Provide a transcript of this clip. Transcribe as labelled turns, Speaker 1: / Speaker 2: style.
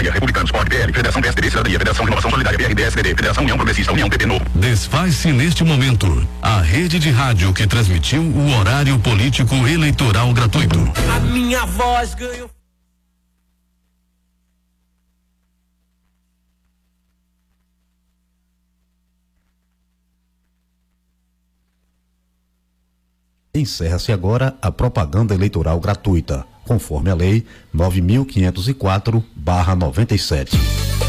Speaker 1: Bahia, Republicanos, POC, PL, Federação PSDB, Cidadania, Federação Renovação Solidária, PRDSDB, Federação União Progressista, União PP Novo.
Speaker 2: Desfaz-se neste momento a rede de rádio que transmitiu o horário político eleitoral gratuito.
Speaker 3: A minha voz ganhou.
Speaker 4: Encerra-se agora a propaganda eleitoral gratuita, conforme a Lei 9.504/97.